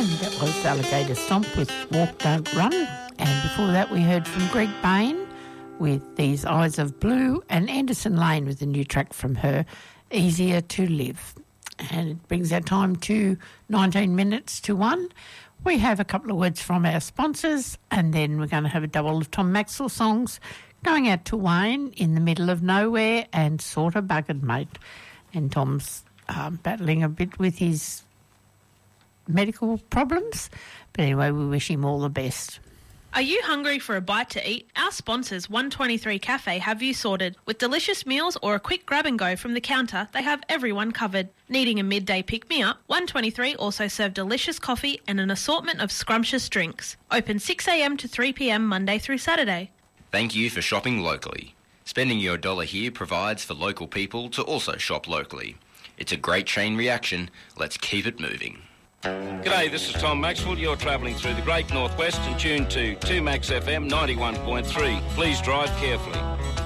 And that was Alligator Stomp with Walk Don't Run. And before that we heard from Greg Bain with These Eyes of Blue, and Anderson Lane with a new track from her, Easier to Live. And it brings our time to 19 minutes to 1. We have a couple of words from our sponsors, and then we're going to have a double of Tom Maxwell songs going out to Wayne, In the Middle of Nowhere, and Sorta Buggered Mate. And Tom's battling a bit with his medical problems, but anyway, we wish him all the best. Are you hungry for a bite to eat? Our sponsors, 123 Cafe, have you sorted. With delicious meals or a quick grab and go from the counter, they have everyone covered. Needing a midday pick-me-up? 123 also serve delicious coffee and an assortment of scrumptious drinks. Open 6am to 3pm Monday through Saturday. Thank you for shopping locally. Spending your dollar here provides for local people to also shop locally. It's a great chain reaction. Let's keep it moving. G'day, this is Tom Maxwell. You're travelling through the Great Northwest and tuned to 2Max FM 91.3. Please drive carefully.